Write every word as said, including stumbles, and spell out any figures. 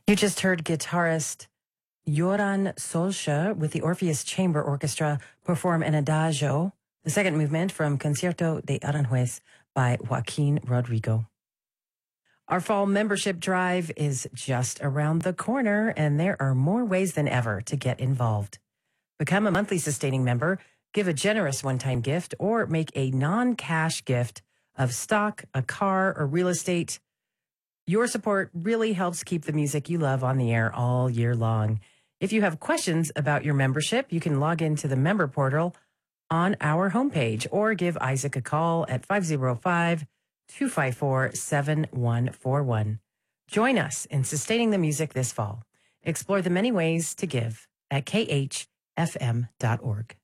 You just heard guitarist Joran Solskjaer with the Orpheus Chamber Orchestra perform an adagio, the second movement from Concierto de Aranjuez by Joaquin Rodrigo. Our fall membership drive is just around the corner, and there are more ways than ever to get involved. Become a monthly sustaining member, give a generous one-time gift, or make a non-cash gift of stock, a car, or real estate. Your support really helps keep the music you love on the air all year long. If you have questions about your membership, you can log into the member portal on our homepage or give Isaac a call at five oh five, two five four, seven one four one. Join us in sustaining the music this fall. Explore the many ways to give at k h f m dot org.